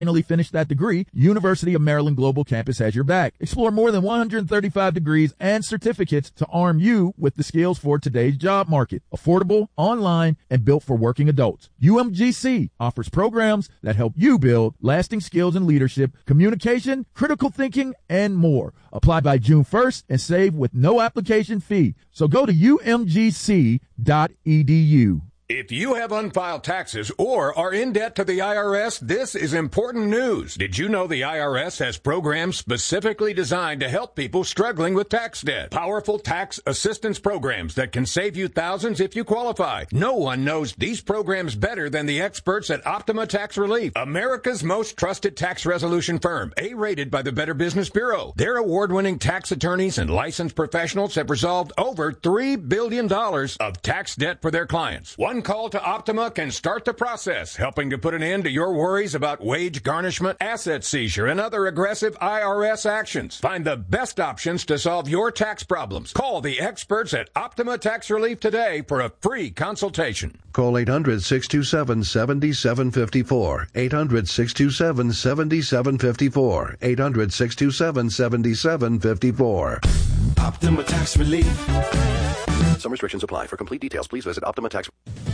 Finally finish that degree, University of Maryland Global Campus has your back. Explore more than 135 degrees and certificates to arm you with the skills for today's job market. Affordable, online, and built for working adults. UMGC offers programs that help you build lasting skills in leadership, communication, critical thinking, and more. Apply by June 1st and save with no application fee. So go to umgc.edu. If you have unfiled taxes or are in debt to the IRS, this is important news. Did you know the IRS has programs specifically designed to help people struggling with tax debt? Powerful tax assistance programs that can save you thousands if you qualify. No one knows these programs better than the experts at Optima Tax Relief, America's most trusted tax resolution firm, A-rated by the Better Business Bureau. Their award-winning tax attorneys and licensed professionals have resolved over $3 billion of tax debt for their clients. One call to Optima can start the process, helping to put an end to your worries about wage garnishment, asset seizure, and other aggressive IRS actions. Find the best options to solve your tax problems. Call the experts at Optima Tax Relief today for a free consultation. Call 800-627-7754. 800-627-7754. 800-627-7754. Optima Tax Relief. Some restrictions apply. For complete details, please visit Optima Tax.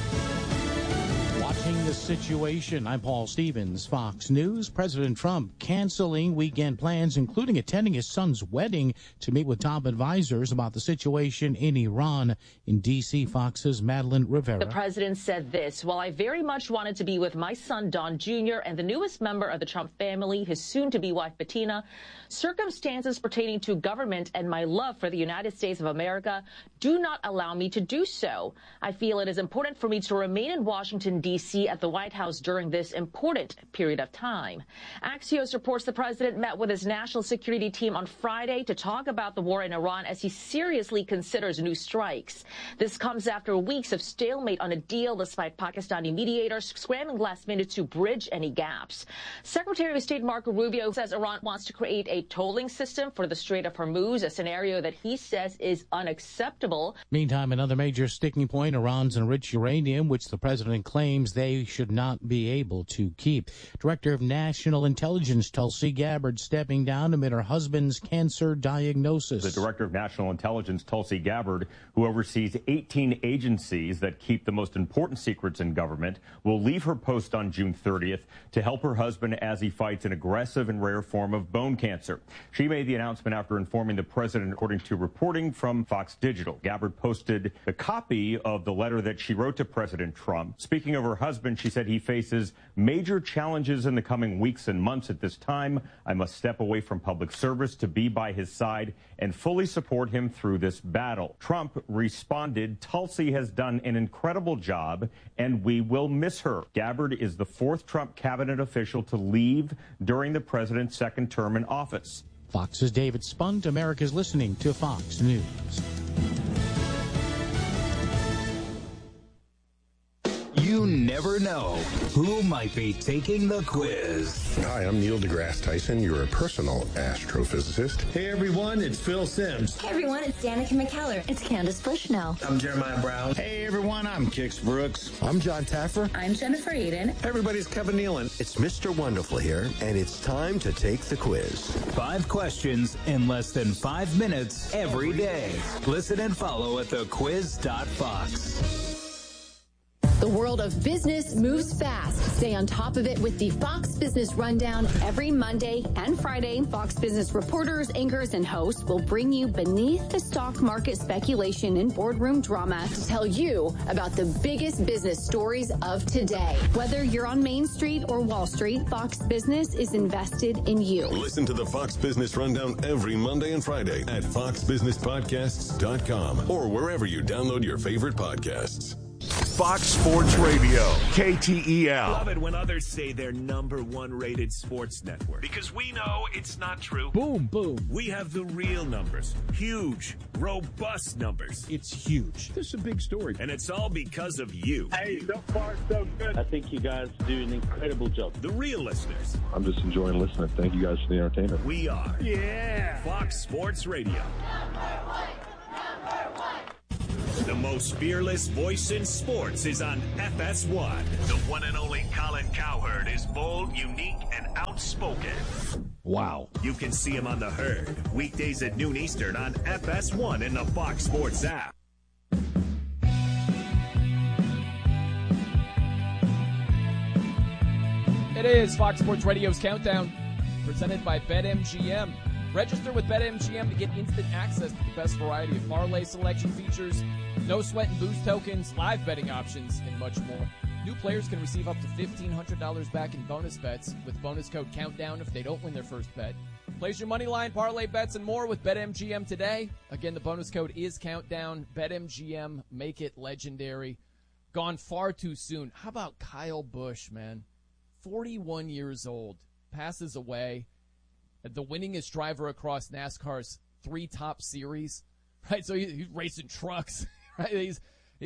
Watching the situation, I'm Paul Stevens, Fox News. President Trump canceling weekend plans, including attending his son's wedding, to meet with top advisors about the situation in Iran. In D.C., Fox's Madeline Rivera. The president said this: while I very much wanted to be with my son, Don Jr., and the newest member of the Trump family, his soon-to-be wife, Bettina, circumstances pertaining to government and my love for the United States of America do not allow me to do so. I feel it is important for me to remain in Washington, D.C. at the White House during this important period of time. Axios reports the president met with his national security team on Friday to talk about the war in Iran as he seriously considers new strikes. This comes after weeks of stalemate on a deal despite Pakistani mediators scrambling last minute to bridge any gaps. Secretary of State Marco Rubio says Iran wants to create a tolling system for the Strait of Hormuz, a scenario that he says is unacceptable. Meantime, another major sticking point, Iran's enriched uranium, which the president claims they should not be able to keep. Director of National Intelligence Tulsi Gabbard stepping down amid her husband's cancer diagnosis. The Director of National Intelligence, Tulsi Gabbard, who oversees 18 agencies that keep the most important secrets in government, will leave her post on June 30th to help her husband as he fights an aggressive and rare form of bone cancer. She made the announcement after informing the president, according to reporting from Fox Digital. Gabbard posted a copy of the letter that she wrote to President Trump. Speaking of her husband, she said he faces major challenges in the coming weeks and months. At this time, I must step away from public service to be by his side and fully support him through this battle. Trump responded, Tulsi has done an incredible job and we will miss her. Gabbard is the fourth Trump cabinet official to leave during the president's second term in office. Fox's David Spunt. America's listening to Fox News. You never know who might be taking the quiz. Hi, I'm Neil deGrasse Tyson, your personal astrophysicist. Hey everyone, it's Phil Simms. Hey everyone, it's Danica McKellar. It's Candace Bushnell. I'm Jeremiah Brown. Hey everyone, I'm Kix Brooks. I'm John Taffer. I'm Jennifer Aiden. Everybody's Kevin Nealon. It's Mr. Wonderful here, and it's time to take the quiz. 5 questions in less than 5 minutes every day. Listen and follow at thequiz.fox. The world of business moves fast. Stay on top of it with the Fox Business Rundown every Monday and Friday. Fox Business reporters, anchors, and hosts will bring you beneath the stock market speculation and boardroom drama to tell you about the biggest business stories of today. Whether you're on Main Street or Wall Street, Fox Business is invested in you. Listen to the Fox Business Rundown every Monday and Friday at foxbusinesspodcasts.com or wherever you download your favorite podcasts. Fox Sports Radio, KTEL. Love it when others say they're #1 rated sports network, because we know it's not true. Boom, boom. We have the real numbers. Huge, robust numbers. It's huge. This is a big story. And it's all because of you. Hey, so far so good. I think you guys do an incredible job. The real listeners. I'm just enjoying listening. Thank you guys for the entertainment. We are. Yeah. Fox Sports Radio. The most fearless voice in sports is on FS1. The one and only Colin Cowherd is bold, unique, and outspoken. Wow. You can see him on The Herd, weekdays at noon Eastern on FS1 in the Fox Sports app. It is Fox Sports Radio's Countdown, presented by BetMGM. Register with BetMGM to get instant access to the best variety of parlay selection features, no sweat and boost tokens, live betting options, and much more. New players can receive up to $1,500 back in bonus bets with bonus code COUNTDOWN if they don't win their first bet. Place your money line, parlay bets, and more with BetMGM today. Again, the bonus code is COUNTDOWN. BetMGM, make it legendary. Gone far too soon. How about Kyle Busch, man? 41 years old, passes away. The winningest driver across NASCAR's 3 top series, right? So he's racing trucks, right? He's,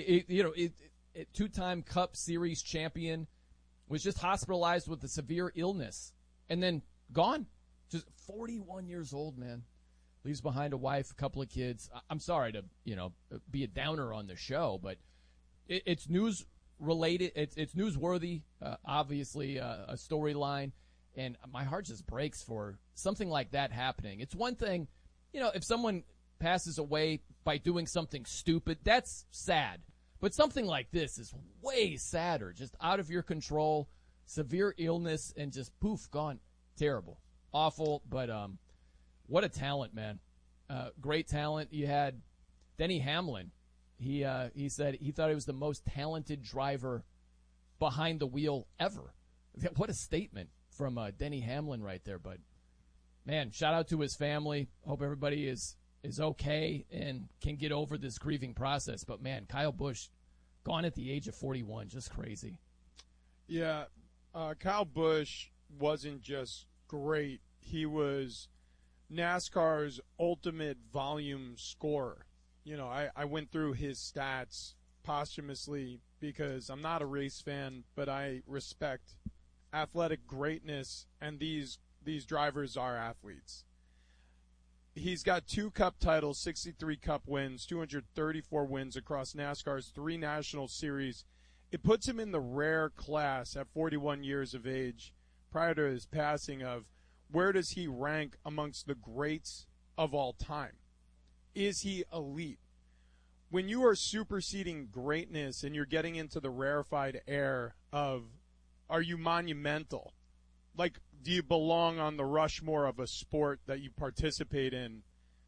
two-time Cup Series champion, was just hospitalized with a severe illness, and then gone. Just 41 years old, man. Leaves behind a wife, a couple of kids. I'm sorry to, be a downer on the show, but it's news related. It's newsworthy. Obviously, a storyline. And my heart just breaks for something like that happening. It's one thing, if someone passes away by doing something stupid, that's sad. But something like this is way sadder, just out of your control, severe illness, and just poof, gone. Terrible. Awful, but what a talent, man. Great talent. You had Denny Hamlin. He said he thought he was the most talented driver behind the wheel ever. What a statement from Denny Hamlin right there. But, man, shout out to his family. Hope everybody is okay and can get over this grieving process. But, man, Kyle Busch gone at the age of 41. Just crazy. Yeah, Kyle Busch wasn't just great. He was NASCAR's ultimate volume scorer. I went through his stats posthumously because I'm not a race fan, but I respect athletic greatness, and these drivers are athletes. He's got 2 Cup titles, 63 Cup wins, 234 wins across NASCAR's 3 National Series. It puts him in the rare class at 41 years of age prior to his passing of where does he rank amongst the greats of all time? Is he elite? When you are superseding greatness and you're getting into the rarefied air of are you monumental? Like, do you belong on the Rushmore of a sport that you participate in?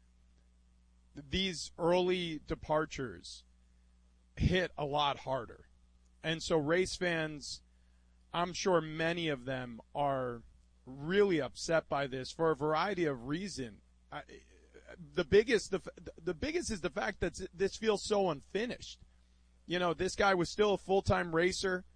These early departures hit a lot harder. And so race fans, I'm sure many of them are really upset by this for a variety of reasons. The biggest is the fact that this feels so unfinished. This guy was still a full-time racer.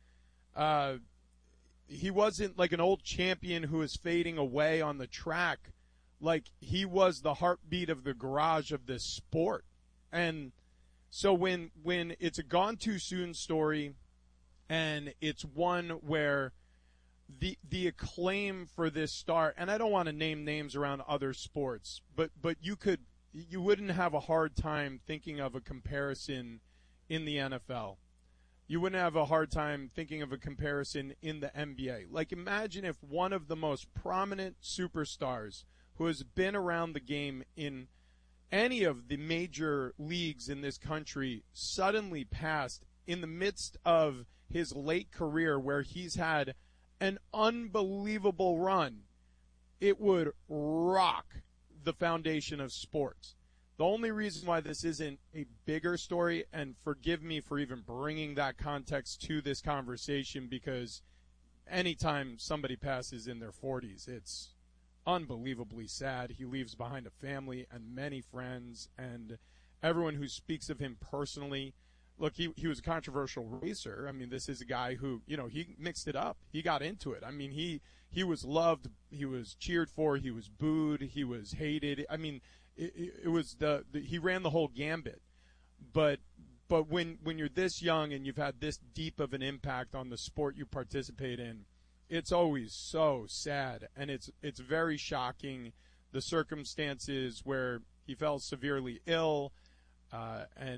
He wasn't like an old champion who is fading away on the track. Like, he was the heartbeat of the garage of this sport. And so when it's a gone too soon story, and it's one where the acclaim for this star, and I don't want to name names around other sports, but you wouldn't have a hard time thinking of a comparison in the NFL. You wouldn't have a hard time thinking of a comparison in the NBA. Like, imagine if one of the most prominent superstars who has been around the game in any of the major leagues in this country suddenly passed in the midst of his late career where he's had an unbelievable run. It would rock the foundation of sports. The only reason why this isn't a bigger story, and forgive me for even bringing that context to this conversation, because anytime somebody passes in their 40s, it's unbelievably sad. He leaves behind a family and many friends, and everyone who speaks of him personally. Look, he was a controversial racer. I mean, this is a guy who, he mixed it up. He got into it. I mean, he was loved. He was cheered for. He was booed. He was hated. I mean, it was he ran the whole gambit. But when you're this young and you've had this deep of an impact on the sport you participate in, it's always so sad, and it's very shocking, the circumstances where he fell severely ill, and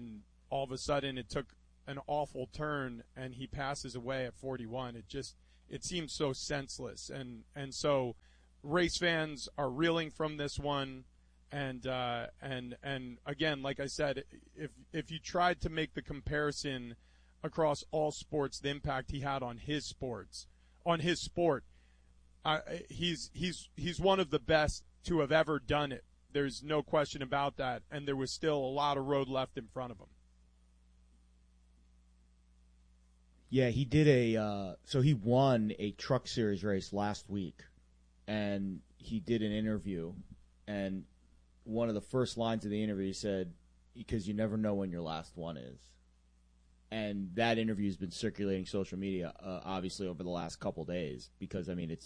all of a sudden it took an awful turn and he passes away at 41. It seems so senseless. And so race fans are reeling from this one. And again, like I said, if you tried to make the comparison across all sports, the impact he had on his sport, he's one of the best to have ever done it. There's no question about that. And there was still a lot of road left in front of him. Yeah, he did so he won a Truck Series race last week, and he did an interview, and one of the first lines of the interview he said, because you never know when your last one is. And that interview has been circulating social media, obviously, over the last couple days, because, I mean,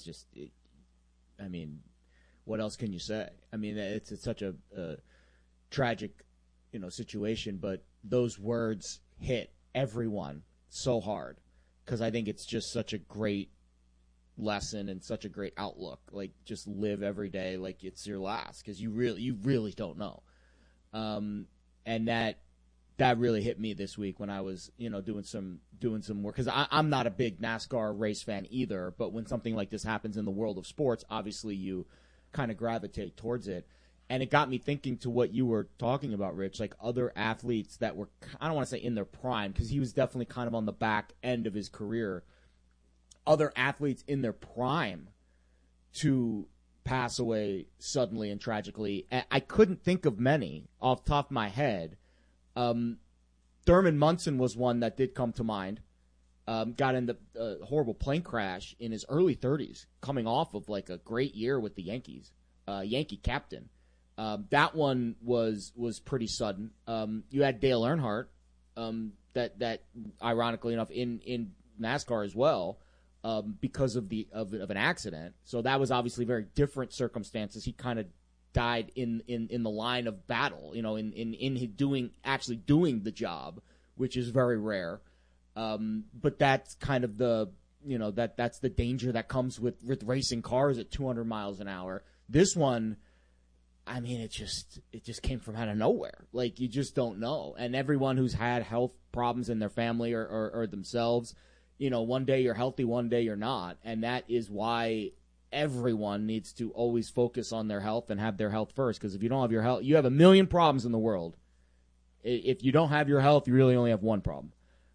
what else can you say? I mean, it's such a tragic, situation, but those words hit everyone so hard, because I think it's just such a great lesson and such a great outlook. Like, just live every day like it's your last, because you really don't know. And that really hit me this week when I was, doing some work, because I'm not a big NASCAR race fan either. But when something like this happens in the world of sports, obviously you kind of gravitate towards it. And it got me thinking to what you were talking about, Rich, like other athletes that were, I don't want to say in their prime, because he was definitely kind of on the back end of his career. Other athletes in their prime to pass away suddenly and tragically. I couldn't think of many off the top of my head. Thurman Munson was one that did come to mind. Got in the horrible plane crash in his early 30s, coming off of like a great year with the Yankees, Yankee captain. That one was pretty sudden. You had Dale Earnhardt, that ironically enough in NASCAR as well, because of an accident. So that was obviously very different circumstances. He kind of died in the line of battle, in actually doing the job, which is very rare. But that's kind of that's the danger that comes with racing cars at 200 miles an hour. This one, I mean, it just came from out of nowhere. Like, you just don't know. And everyone who's had health problems in their family or themselves, one day you're healthy, one day you're not. And that is why everyone needs to always focus on their health and have their health first. Because if you don't have your health, you have a million problems in the world. If you don't have your health, you really only have one problem.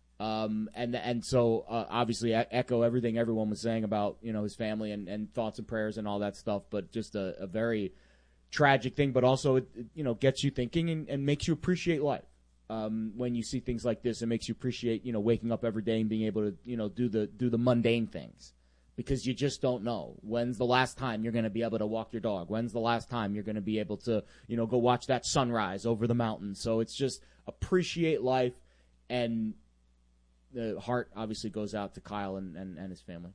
So obviously echo everything everyone was saying about, his family and thoughts and prayers and all that stuff. But just a very tragic thing, but also it gets you thinking and makes you appreciate life. When you see things like this, it makes you appreciate, waking up every day and being able to, do the mundane things, because you just don't know. When's the last time you're going to be able to walk your dog? When's the last time you're going to be able to, go watch that sunrise over the mountains? So it's just appreciate life, and the heart obviously goes out to Kyle and his family.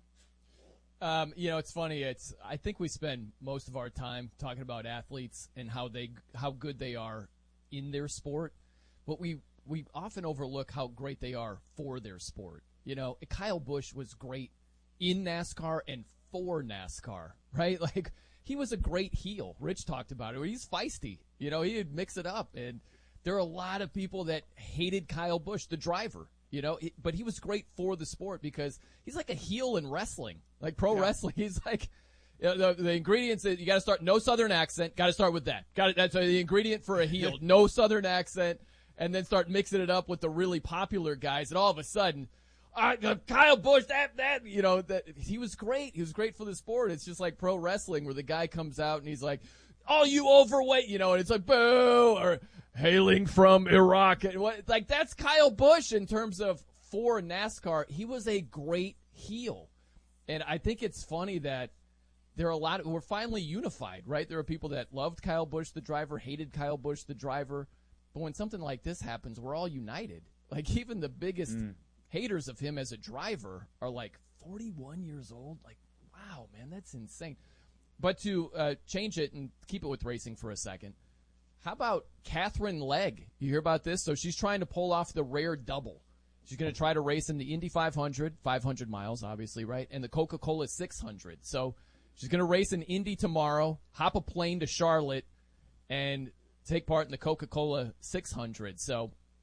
It's funny. I think we spend most of our time talking about athletes and how good they are in their sport, but we often overlook how great they are for their sport. Kyle Busch was great in NASCAR and for NASCAR, right? Like, he was a great heel. Rich talked about it. He's feisty. He'd mix it up, and there are a lot of people that hated Kyle Busch, the driver. But he was great for the sport because he's like a heel in wrestling, like pro wrestling. He's like, the ingredients that you got to start, no Southern accent, got to start with that. That's the ingredient for a heel, no Southern accent, and then start mixing it up with the really popular guys, and all of a sudden, Kyle Busch, that he was great. He was great for the sport. It's just like pro wrestling where the guy comes out and he's like, "Oh, you overweight," and it's like, boo, or hailing from Iraq. Like, that's Kyle Busch in terms of for NASCAR. He was a great heel. And I think it's funny that there are a lot we're finally unified, right? There are people that loved Kyle Busch, the driver, hated Kyle Busch, the driver. But when something like this happens, we're all united. Like, even the biggest haters of him as a driver are like 41 years old. Like, wow, man, that's insane. But to change it and keep it with racing for a second, how about Catherine Legg? You hear about this? So she's trying to pull off the rare double. She's going to try to race in the Indy 500, 500 miles, obviously, right? And the Coca-Cola 600. So she's going to race in Indy tomorrow, hop a plane to Charlotte, and take part in the Coca-Cola 600. So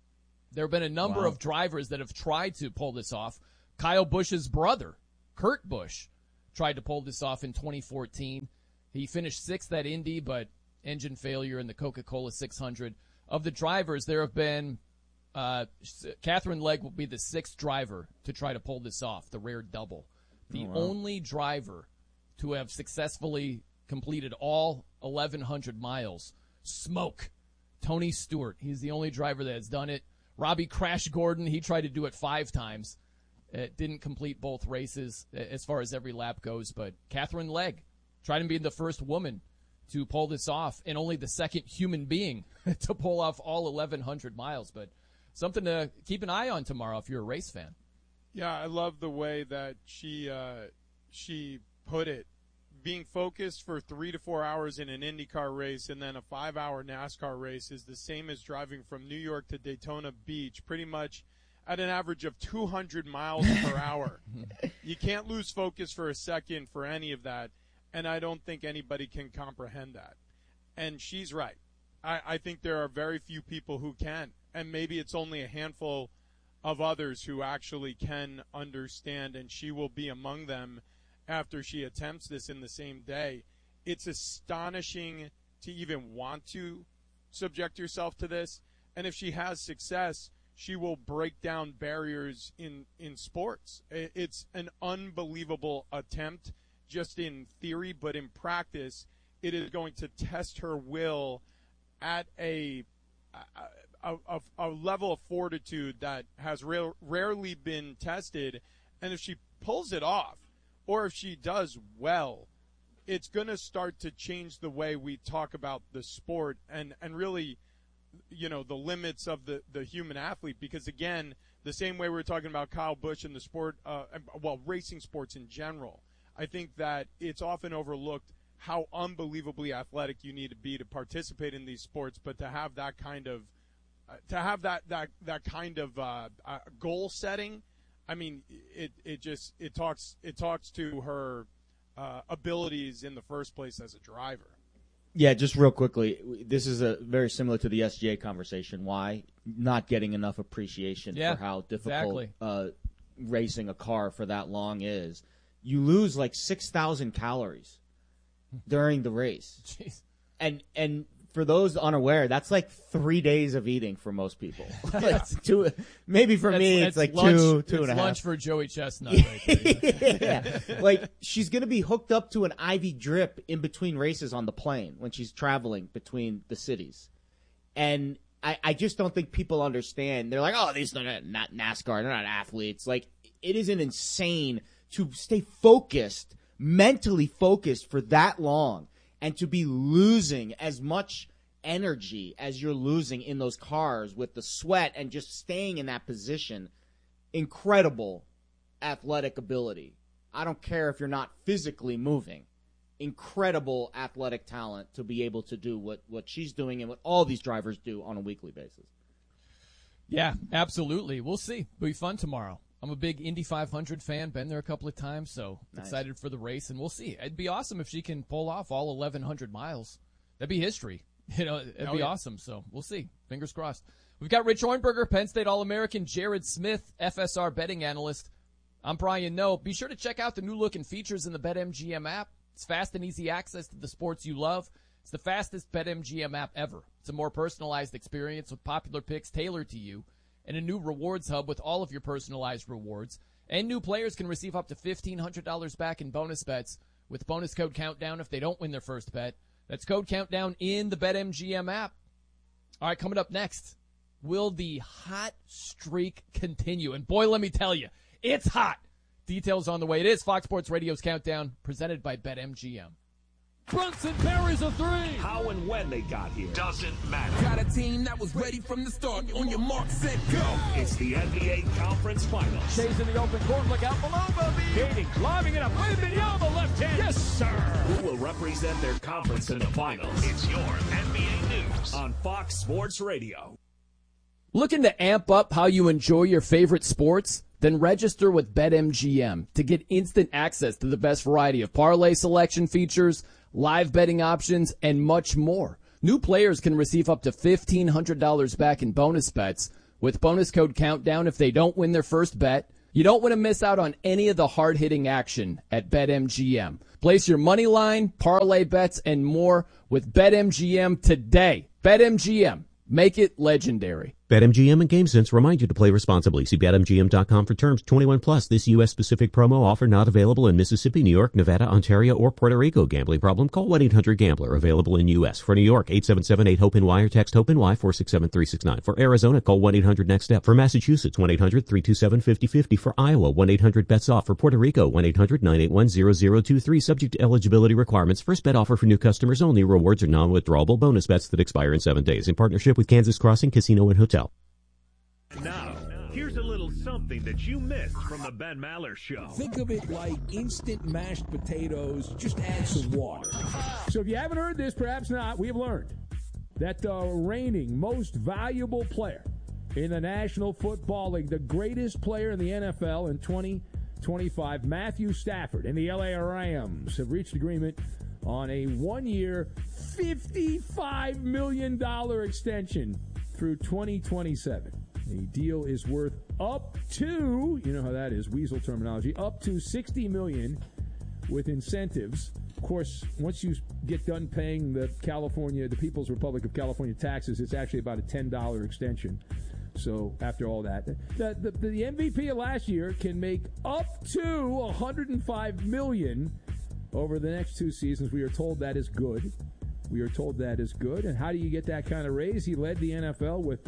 There have been a number of drivers that have tried to pull this off. Kyle Busch's brother, Kurt Busch, tried to pull this off in 2014. He finished 6th at Indy, but engine failure in the Coca-Cola 600. Of the drivers, there have been Katherine Legge will be the 6th driver to try to pull this off, the rare double. The only driver to have successfully completed all 1,100 miles. Smoke. Tony Stewart. He's the only driver that has done it. Robbie Crash Gordon, he tried to do it 5 times. Didn't complete both races as far as every lap goes, but Katherine Legge tried to be the first woman to pull this off and only the second human being to pull off all 1,100 miles. But something to keep an eye on tomorrow if you're a race fan. Yeah, I love the way that she put it. Being focused for 3 to 4 hours in an IndyCar race and then a 5-hour NASCAR race is the same as driving from New York to Daytona Beach, pretty much at an average of 200 miles per hour. You can't lose focus for a second for any of that, and I don't think anybody can comprehend that. And she's right. I think there are very few people who can, and maybe it's only a handful of others who actually can understand, and she will be among them after she attempts this in the same day. It's astonishing to even want to subject yourself to this. And if she has success, she will break down barriers in sports. It's an unbelievable attempt just in theory, but in practice, it is going to test her will at a level of fortitude that has rarely been tested. And if she pulls it off, or if she does well, it's going to start to change the way we talk about the sport and really, you know, the limits of the human athlete. Because, again, the same way we were talking about Kyle Busch and the sport, racing sports in general, I think that it's often overlooked how unbelievably athletic you need to be to participate in these sports, but to have that kind of goal setting, I mean, it talks to her abilities in the first place as a driver. Yeah, just real quickly, this is very similar to the SGA conversation. Why not getting enough appreciation for how difficult racing a car for that long is? You lose like 6,000 calories during the race. Jeez. And for those unaware, that's like 3 days of eating for most people. Like maybe for me, it's like lunch, two and a half. Lunch for Joey Chestnut right there. Yeah. Like, she's going to be hooked up to an IV drip in between races on the plane when she's traveling between the cities. And I just don't think people understand. They're like, oh, these are not NASCAR. They're not athletes. Like, it is an insane to stay focused, mentally focused for that long. And to be losing as much energy as you're losing in those cars with the sweat and just staying in that position, incredible athletic ability. I don't care if you're not physically moving. Incredible athletic talent to be able to do what she's doing and what all these drivers do on a weekly basis. Yeah, absolutely. We'll see. It'll be fun tomorrow. I'm a big Indy 500 fan, been there a couple of times, so excited for the race, and we'll see. It'd be awesome if she can pull off all 1,100 miles. That'd be history. It'd be awesome, so we'll see. Fingers crossed. We've got Rich Hornberger, Penn State All-American, Jared Smith, FSR betting analyst. I'm Brian Noe. Be sure to check out the new look and features in the BetMGM app. It's fast and easy access to the sports you love. It's the fastest BetMGM app ever. It's a more personalized experience with popular picks tailored to you, and a new rewards hub with all of your personalized rewards. And new players can receive up to $1,500 back in bonus bets with bonus code Countdown if they don't win their first bet. That's code Countdown in the BetMGM app. All right, coming up next, will the hot streak continue? And boy, let me tell you, it's hot. Details on the way. It is Fox Sports Radio's Countdown, presented by BetMGM. Brunson buries a three. How and when they got here doesn't matter. Got a team that was ready from the start. On your mark, set, go. It's the NBA Conference Finals. Chasing the open court. Look out below, Bobby. Gating, climbing it up. Wembanyama, the left hand. Yes, sir. Who will represent their conference in the finals? It's your NBA News on Fox Sports Radio. Looking to amp up how you enjoy your favorite sports? Then register with BetMGM to get instant access to the best variety of parlay selection features, live betting options, and much more. New players can receive up to $1,500 back in bonus bets with bonus code Countdown if they don't win their first bet. You don't want to miss out on any of the hard-hitting action at BetMGM. Place your money line, parlay bets, and more with BetMGM today. BetMGM. Make it legendary. BetMGM and GameSense remind you to play responsibly. See BetMGM.com for terms. 21 plus. This U.S.-specific promo offer not available in Mississippi, New York, Nevada, Ontario, or Puerto Rico. Gambling problem? Call 1-800-GAMBLER. Available in U.S. For New York, 877-8-HOPE-NY or text HOPE-NY 467-369. For Arizona, call 1-800-NEXT-STEP. For Massachusetts, 1-800-327-5050. For Iowa, 1-800-BETS-OFF. For Puerto Rico, 1-800-981-0023. Subject to eligibility requirements. First bet offer for new customers only. Rewards are non-withdrawable bonus bets that expire in 7 days. In partnership with Kansas Crossing Casino and Hotel. Now, here's a little something that you missed from the Ben Maller Show. Think of it like instant mashed potatoes, just add some water. So if you haven't heard this, perhaps not, we have learned that the reigning most valuable player in the National Football League, the greatest player in the NFL in 2025, Matthew Stafford and the LA Rams have reached agreement on a 1-year, $55 million extension through 2027. The deal is worth up to, you know how that is, weasel terminology, up to $60 million with incentives. Of course, once you get done paying the People's Republic of California taxes, it's actually about a $10 extension. So after all that, the MVP of last year can make up to $105 million over the next 2 seasons. We are told that is good. And how do you get that kind of raise? He led the NFL with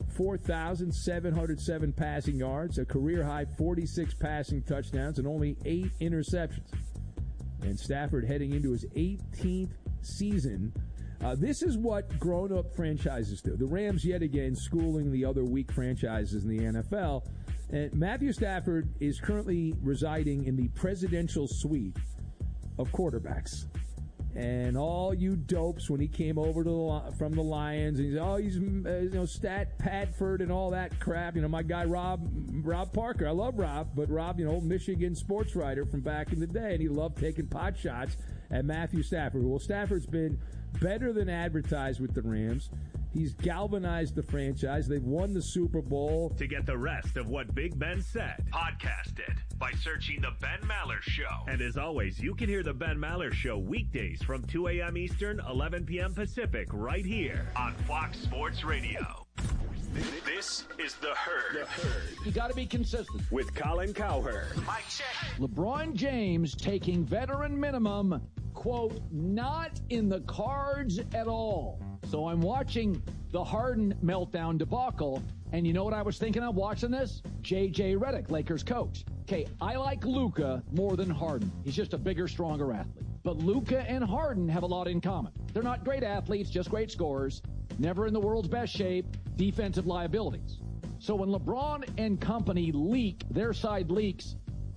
4,707 passing yards, a career-high 46 passing touchdowns, and only 8 interceptions. And Stafford heading into his 18th season. This is what grown-up franchises do. The Rams, yet again, schooling the other weak franchises in the NFL. And Matthew Stafford is currently residing in the presidential suite of quarterbacks. And all you dopes, when he came over from the Lions, and he's Stat Padford and all that crap. My guy Rob Parker. I love Rob, but Rob, Michigan sports writer from back in the day, and he loved taking pot shots at Matthew Stafford. Well, Stafford's been better than advertised with the Rams. He's galvanized the franchise. They've won the Super Bowl. To get the rest of what Big Ben said, podcast it by searching The Ben Maller Show. And as always, you can hear The Ben Maller Show weekdays from 2 a.m. Eastern, 11 p.m. Pacific, right here on Fox Sports Radio. This is The Herd. You got to be consistent. With Colin Cowherd. Mike check. LeBron James taking veteran minimum, quote, not in the cards at all. So I'm watching the Harden meltdown debacle, and you know what I was thinking of watching this? J.J. Redick, Lakers coach. Okay, I like Luka more than Harden. He's just a bigger, stronger athlete. But Luka and Harden have a lot in common. They're not great athletes, just great scorers, never in the world's best shape, defensive liabilities. So when LeBron and company leak, their side leaks,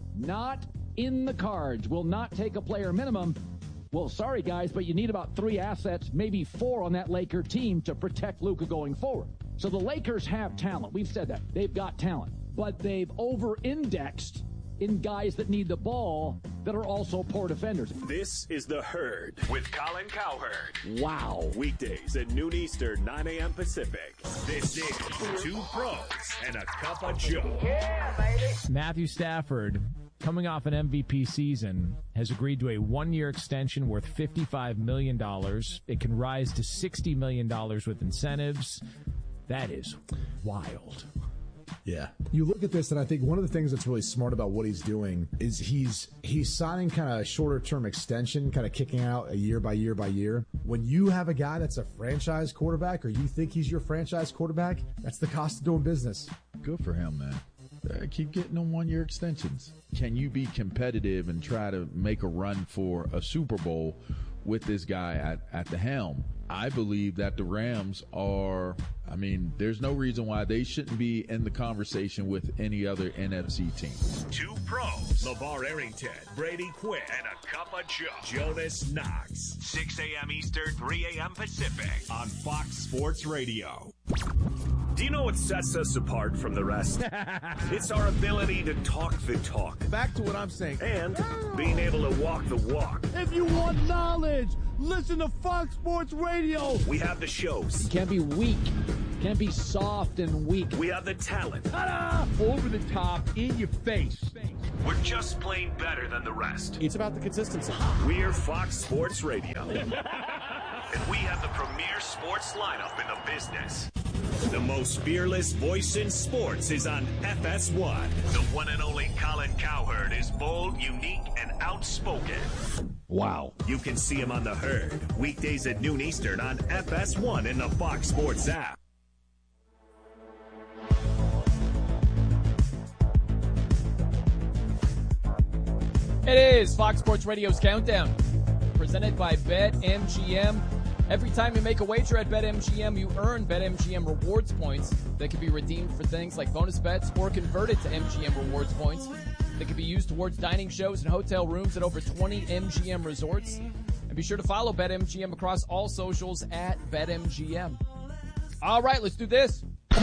not in the cards, will not take a player minimum. Well, sorry, guys, but you need about 3 assets, maybe 4 on that Laker team to protect Luka going forward. So the Lakers have talent. We've said that. They've got talent. But they've over-indexed in guys that need the ball that are also poor defenders. This is The Herd with Colin Cowherd. Wow. Weekdays at noon Eastern, 9 a.m. Pacific. This is 2 Pros and a Cup of Joe. Yeah, baby. Matthew Stafford, coming off an MVP season, has agreed to a 1-year extension worth $55 million. It can rise to $60 million with incentives. That is wild. Yeah. You look at this, and I think one of the things that's really smart about what he's doing is he's signing kind of a shorter-term extension, kind of kicking out a year by year by year. When you have a guy that's a franchise quarterback, or you think he's your franchise quarterback, that's the cost of doing business. Good for him, man. Keep getting them 1-year extensions. Can you be competitive and try to make a run for a Super Bowl with this guy at the helm? I believe that the Rams are, there's no reason why they shouldn't be in the conversation with any other NFC team. 2 Pros, LeVar Arrington, Brady Quinn, and a Cup of Joe, Jonas Knox. 6 a.m. Eastern, 3 a.m. Pacific on Fox Sports Radio. Do you know what sets us apart from the rest? It's our ability to talk the talk. Back to what I'm saying. And being able to walk the walk. If you want knowledge, listen to Fox Sports Radio. We have the shows. You can't be weak. Can't be soft and weak. We have the talent. Ta-da! Over the top, in your face. We're just playing better than the rest. It's about the consistency. We're Fox Sports Radio. And we have the premier sports lineup in the business. The most fearless voice in sports is on FS1. The one and only Colin Cowherd is bold, unique, and outspoken. Wow. You can see him on The Herd, weekdays at noon Eastern on FS1 in the Fox Sports app. It is Fox Sports Radio's Countdown, presented by BetMGM. Every time you make a wager at BetMGM, you earn BetMGM rewards points that can be redeemed for things like bonus bets or converted to MGM rewards points that can be used towards dining shows and hotel rooms at over 20 MGM resorts. And be sure to follow BetMGM across all socials at BetMGM. All right, let's do this.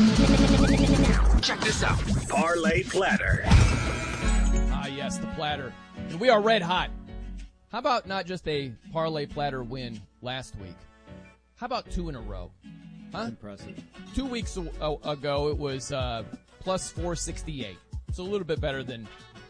Check this out. Parlay Platter. Ah, yes, the platter. And we are red hot. How about not just a parlay platter win last week? How about 2 in a row? Huh? Impressive. 2 weeks ago, it was plus 468. It's a little bit better than,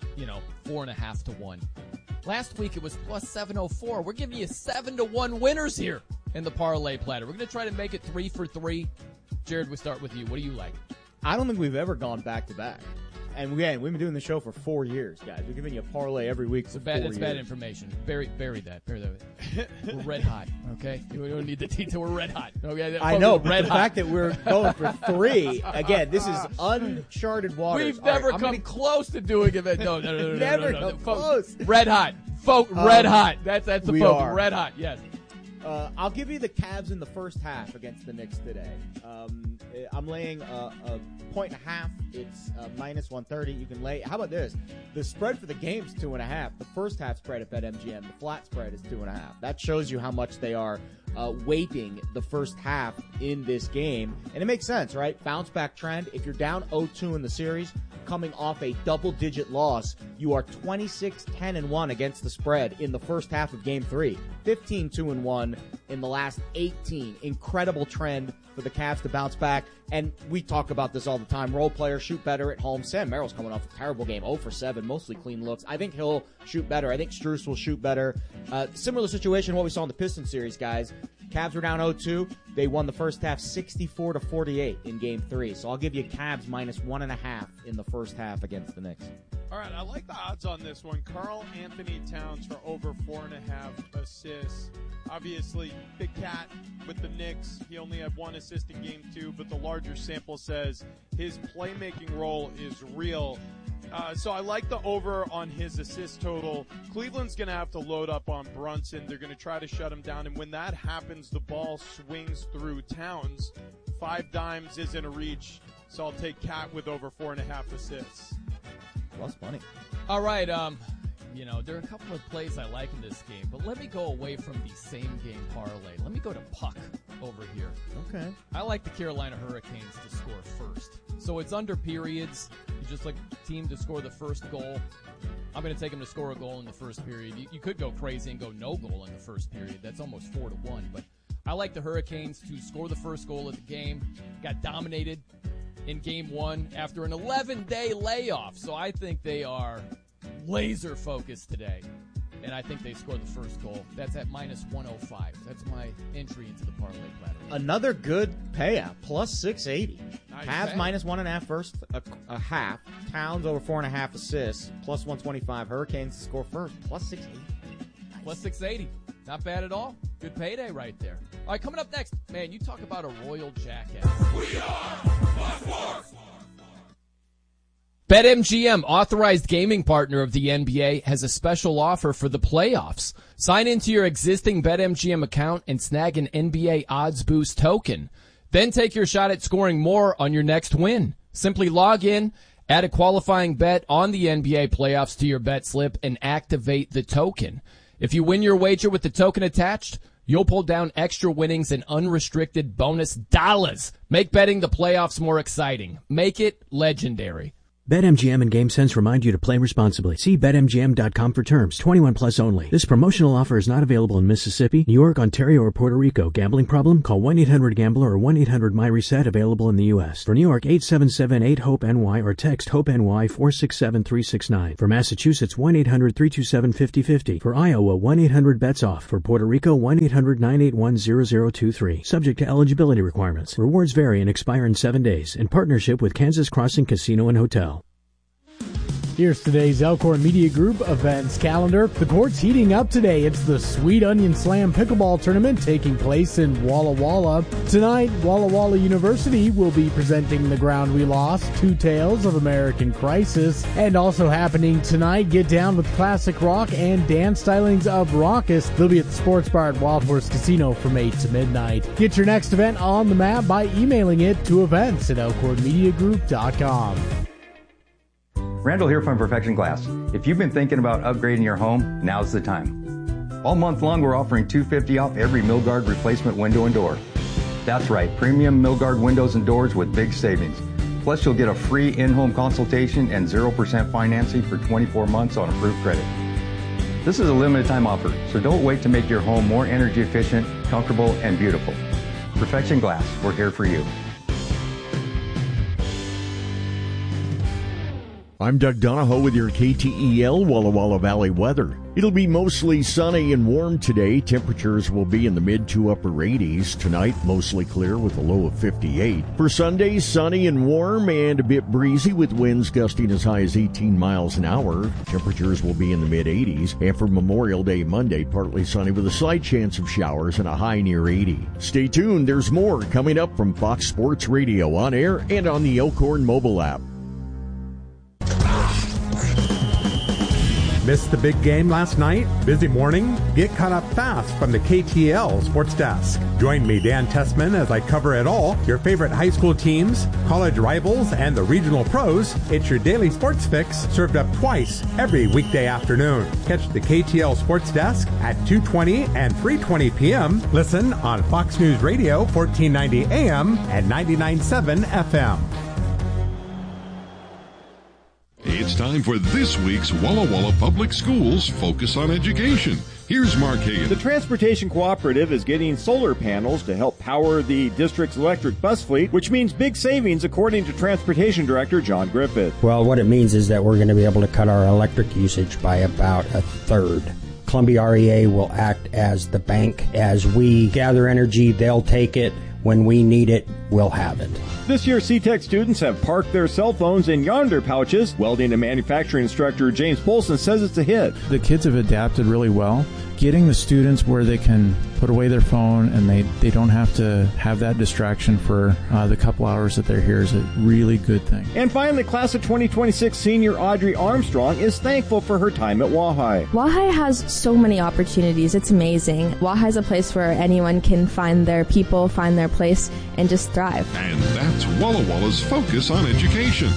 4.5 to 1. Last week, it was plus 704. We're giving you 7-1 winners here in the parlay platter. We're going to try to make it 3 for 3. Jared, we'll start with you. What do you like? I don't think we've ever gone back-to-back. And again, we've been doing the show for 4 years, guys. We're giving you a parlay every week for 4 years. That's bad information. Bury that. We're red hot, okay? We don't need the detail. We're red hot, okay? I know, but the fact that we're going for 3, again, this is uncharted waters. We've never come close to doing it. No. Never come close. Red hot. Red hot. That's the focus. Red hot, yes. I'll give you the Cavs in the first half against the Knicks today. I'm laying a 1.5. It's minus 130. You can lay. How about this? The spread for the game's 2.5. The first half spread at BetMGM, the flat spread is 2.5. That shows you how much they are weighting the first half in this game, and it makes sense, right? Bounce back trend. If you're down 0-2 in the series, coming off a double-digit loss, you are 26-10-1 against the spread in the first half of Game 3. 15-2-1 in the last 18. Incredible trend for the Cavs to bounce back. And we talk about this all the time. Role players shoot better at home. Sam Merrill's coming off a terrible game, 0 for 7, mostly clean looks. I think he'll shoot better. I think Strus will shoot better. Similar situation to what we saw in the Pistons series, guys. Cavs were down 0-2. They won the first half 64-48 in Game 3. So I'll give you Cavs minus 1.5 in the first half against the Knicks. All right, I like the odds on this one. Karl Anthony Towns for over 4.5 assists. Obviously, Big Cat with the Knicks. He only had 1 assist in Game 2, but the larger sample says his playmaking role is real. So I like the over on his assist total. Cleveland's going to have to load up on Brunson. They're going to try to shut him down. And when that happens, the ball swings through Towns. 5 dimes isn't a reach. So I'll take Cat with over 4.5 assists. Plus money. All right. There are a couple of plays I like in this game, but let me go away from the same game parlay. Let me go to Puck over here. Okay. I like the Carolina Hurricanes to score first. So it's under periods. You just like the team to score the first goal. I'm going to take them to score a goal in the first period. You could go crazy and go no goal in the first period. That's almost 4-1. But I like the Hurricanes to score the first goal of the game. Got dominated in Game 1 after an 11-day layoff. So I think they are laser focused today. And I think they score the first goal. That's at minus 105. That's my entry into the parlay platter. Another good payout, plus 680. Nice. Cavs minus 1.5 first, a half. Towns over 4.5 assists, plus 125. Hurricanes score first, plus 680. Nice. Plus 680. Not bad at all. Good payday right there. All right, coming up next, man, you talk about a royal jackass. We are Fox. BetMGM, authorized gaming partner of the NBA, has a special offer for the playoffs. Sign into your existing BetMGM account and snag an NBA Odds Boost token. Then take your shot at scoring more on your next win. Simply log in, add a qualifying bet on the NBA playoffs to your bet slip, and activate the token. If you win your wager with the token attached, you'll pull down extra winnings and unrestricted bonus dollars. Make betting the playoffs more exciting. Make it legendary. BetMGM and GameSense remind you to play responsibly. See BetMGM.com for terms. 21 plus only. This promotional offer is not available in Mississippi, New York, Ontario, or Puerto Rico. Gambling problem? Call 1-800-GAMBLER or 1-800-MyReset. Available in the U.S. For New York, 877-8-HOPE-NY or text HOPE-NY 467-369. For Massachusetts, 1-800-327-5050. For Iowa, 1-800-BETS-OFF. For Puerto Rico, 1-800-981-0023. Subject to eligibility requirements. Rewards vary and expire in 7 days. In partnership with Kansas Crossing Casino and Hotel. Here's today's Elkhorn Media Group events calendar. The court's heating up today. It's the Sweet Onion Slam Pickleball Tournament taking place in Walla Walla. Tonight, Walla Walla University will be presenting The Ground We Lost, Two Tales of American Crisis. And also happening tonight, Get Down with Classic Rock and Dance Stylings of Raucous. They'll be at the Sports Bar at Wild Horse Casino from 8 to midnight. Get your next event on the map by emailing it to events@elkhornmediagroup.com. Randall here from Perfection Glass. If you've been thinking about upgrading your home, now's the time. All month long, we're offering $250 off every Milgard replacement window and door. That's right, premium Milgard windows and doors with big savings. Plus, you'll get a free in-home consultation and 0% financing for 24 months on approved credit. This is a limited time offer, so don't wait to make your home more energy efficient, comfortable, and beautiful. Perfection Glass, we're here for you. I'm Doug Donahoe with your KTEL Walla Walla Valley weather. It'll be mostly sunny and warm today. Temperatures will be in the mid to upper 80s. Tonight, mostly clear with a low of 58. For Sunday, sunny and warm and a bit breezy with winds gusting as high as 18 miles an hour. Temperatures will be in the mid 80s. And for Memorial Day Monday, partly sunny with a slight chance of showers and a high near 80. Stay tuned. There's more coming up from Fox Sports Radio on air and on the Elkhorn mobile app. Missed the big game last night? Busy morning? Get caught up fast from the KTL Sports Desk. Join me, Dan Tessman, as I cover it all. Your favorite high school teams, college rivals, and the regional pros. It's your daily sports fix served up twice every weekday afternoon. Catch the KTL Sports Desk at 2:20 and 3:20 p.m. Listen on Fox News Radio 1490 AM and 99.7 FM. It's time for this week's Walla Walla Public Schools Focus on Education. Here's Mark Hagan. The Transportation Cooperative is getting solar panels to help power the district's electric bus fleet, which means big savings, according to Transportation Director John Griffith. Well, what it means is that we're going to be able to cut our electric usage by about a third. Columbia REA will act as the bank. As we gather energy, they'll take it. When we need it, we'll have it. This year, C-Tech students have parked their cell phones in yonder pouches. Welding and manufacturing instructor James Polson says it's a hit. The kids have adapted really well. Getting the students where they can put away their phone and they don't have to have that distraction for the couple hours that they're here is a really good thing. And finally, class of 2026 senior Audrey Armstrong is thankful for her time at Wahai. Wahai has so many opportunities. It's amazing. Wahai is a place where anyone can find their people, find their place, and just thrive. And that's Walla Walla's Focus on Education.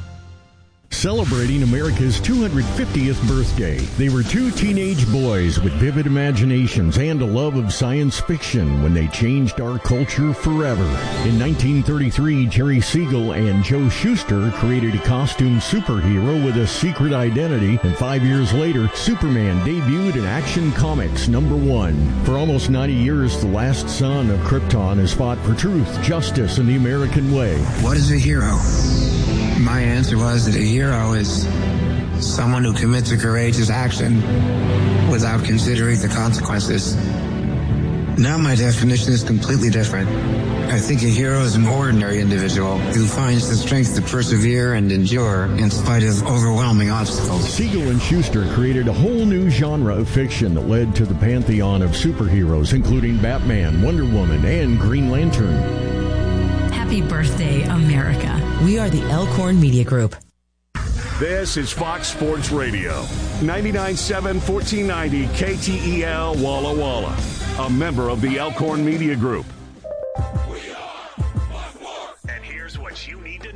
Celebrating America's 250th birthday, they were two teenage boys with vivid imaginations and a love of science fiction when they changed our culture forever. In 1933, Jerry Siegel and Joe Shuster created a costume superhero with a secret identity, and 5 years later, Superman debuted in Action Comics #1. For almost 90 years, the last son of Krypton has fought for truth, justice, and the American way. What is a hero? My answer was that a hero is someone who commits a courageous action without considering the consequences. Now my definition is completely different. I think a hero is an ordinary individual who finds the strength to persevere and endure in spite of overwhelming obstacles. Siegel and Shuster created a whole new genre of fiction that led to the pantheon of superheroes, including Batman, Wonder Woman, and Green Lantern. Happy birthday, America. We are the Elkhorn Media Group. This is Fox Sports Radio, 99.7 1490 KTEL Walla Walla, a member of the Elkhorn Media Group. And here's what you need to know.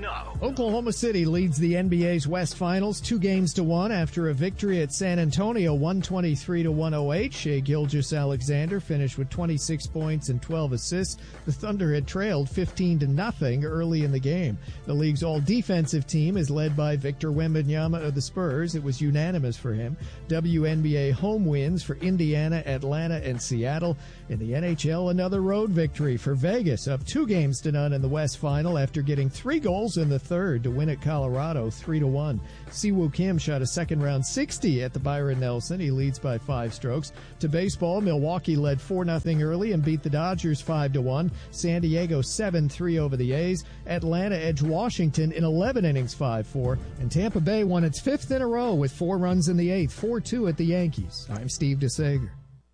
Oklahoma City leads the NBA's West Finals 2-1 after a victory at San Antonio 123-108. Shai Gilgeous-Alexander finished with 26 points and 12 assists. The Thunder had trailed 15-0 early in the game. The league's all-defensive team is led by Victor Wembanyama of the Spurs. It was unanimous for him. WNBA home wins for Indiana, Atlanta, and Seattle. In the NHL, another road victory for Vegas, up 2-0 in the West Final after getting 3 goals in the third to win at Colorado 3-1. Siwoo Kim shot a second-round 60 at the Byron Nelson. He leads by 5 strokes. To baseball, Milwaukee led 4-0 early and beat the Dodgers 5-1. San Diego 7-3 over the A's. Atlanta edged Washington in 11 innings 5-4. And Tampa Bay won its 5th in a row with 4 runs in the 8th, 4-2 at the Yankees. I'm Steve DeSager.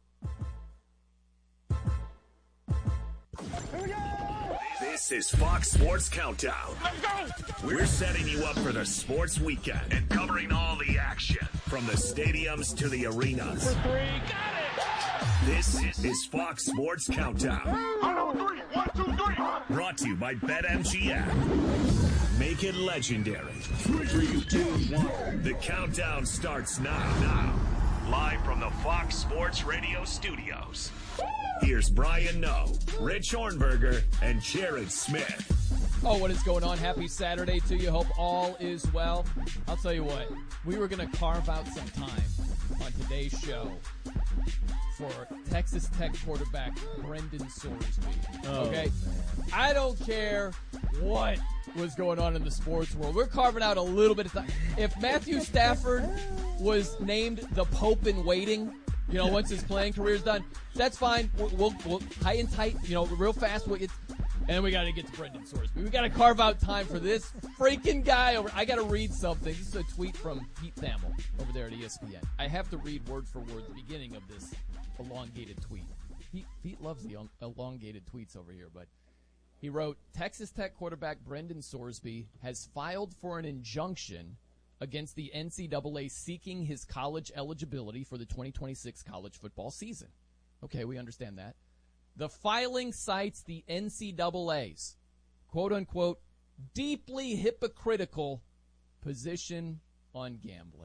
This is Fox Sports Countdown. Let's go! We're setting you up for the sports weekend and covering all the action from the stadiums to the arenas. For 3, got it! This is Fox Sports Countdown. 1, 2, 3. Brought to you by BetMGM. Make it legendary. 3, 2, 1. The countdown starts now. Live from the Fox Sports Radio studios. Here's Brian Noe, Rich Hornberger, and Jared Smith. Oh, what is going on? Happy Saturday to you. Hope all is well. I'll tell you what, we were going to carve out some time on today's show for Texas Tech quarterback Brendan Sorsby. Okay? I don't care what was going on in the sports world. We're carving out a little bit of time. If Matthew Stafford was named the Pope in waiting, once his playing career's done, that's fine. We'll high and tight, real fast. And we got to get to Brendan Sorsby. We got to carve out time for this freaking guy over. I got to read something. This is a tweet from Pete Thamel over there at ESPN. I have to read word for word the beginning of this elongated tweet. Pete loves the elongated tweets over here, but he wrote, Texas Tech quarterback Brendan Sorsby has filed for an injunction against the NCAA seeking his college eligibility for the 2026 college football season. Okay, we understand that. The filing cites the NCAA's, quote-unquote, deeply hypocritical position on gambling.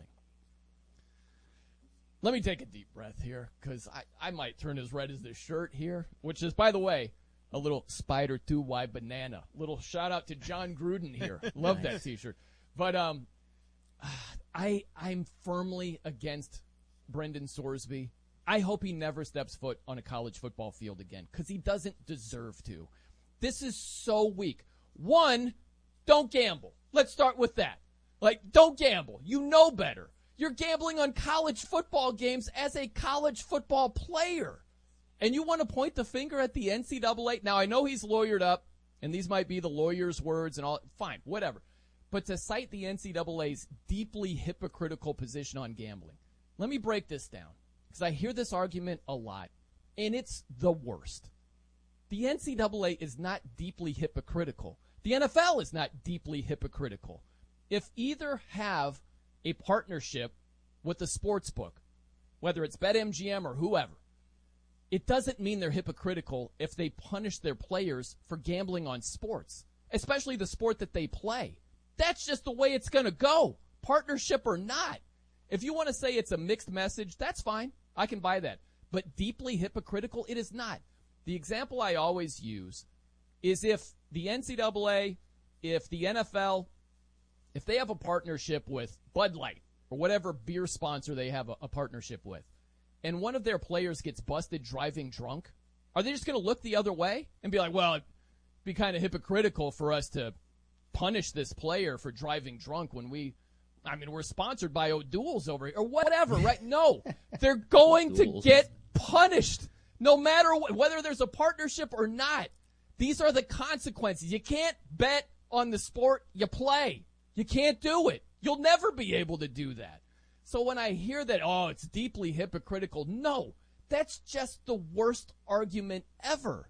Let me take a deep breath here, because I might turn as red as this shirt here, which is, by the way, a little Spider 2Y banana. Little shout-out to John Gruden here. Love that T-shirt. But I'm firmly against Brendan Sorsby. I hope he never steps foot on a college football field again, because he doesn't deserve to. This is so weak. 1, don't gamble. Let's start with that. Don't gamble. You know better. You're gambling on college football games as a college football player. And you want to point the finger at the NCAA? Now, I know he's lawyered up, and these might be the lawyer's words and all. Fine, whatever. But to cite the NCAA's deeply hypocritical position on gambling, let me break this down, because I hear this argument a lot, and it's the worst. The NCAA is not deeply hypocritical. The NFL is not deeply hypocritical. If either have a partnership with a sports book, whether it's BetMGM or whoever, it doesn't mean they're hypocritical if they punish their players for gambling on sports, especially the sport that they play. That's just the way it's going to go, partnership or not. If you want to say it's a mixed message, that's fine. I can buy that. But deeply hypocritical, it is not. The example I always use is if the NCAA, if the NFL, if they have a partnership with Bud Light or whatever beer sponsor they have a partnership with, and one of their players gets busted driving drunk, are they just going to look the other way and be like, well, it'd be kind of hypocritical for us to punish this player for driving drunk when we're sponsored by O'Doul's over here or whatever, right? No, they're going to get punished no matter whether there's a partnership or not. These are the consequences. You can't bet on the sport you play. You can't do it. You'll never be able to do that. So when I hear that, it's deeply hypocritical, no, that's just the worst argument ever.